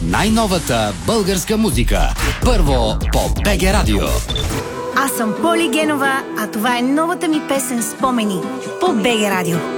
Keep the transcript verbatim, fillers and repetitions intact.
най-новата българска музика. Първо по БГ Радио. Аз съм Поли Генова, а това е новата ми песен "Спомени" по БГ Радио.